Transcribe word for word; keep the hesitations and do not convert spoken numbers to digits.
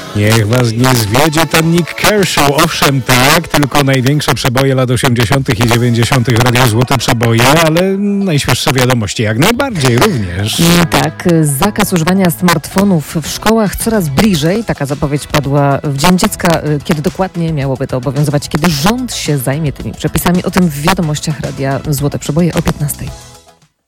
Niech was nie zwiedzie ten Nick Kershaw. Owszem, tak, tylko największe przeboje lat osiemdziesiątych i dziewięćdziesiątych w radiu Złote Przeboje, ale najświeższe wiadomości jak najbardziej również. Tak, zakaz używania smartfonów w szkołach coraz bliżej. Taka zapowiedź padła w Dzień Dziecka. Kiedy dokładnie miałoby to obowiązywać? Kiedy rząd się zajmie tymi przepisami? O tym w wiadomościach radia Złote Przeboje o piętnastej.